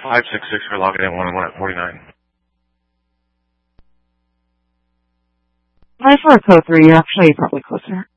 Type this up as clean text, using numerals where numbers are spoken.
566 for logging in 101 at 49. 94 code 3, you're actually probably closer.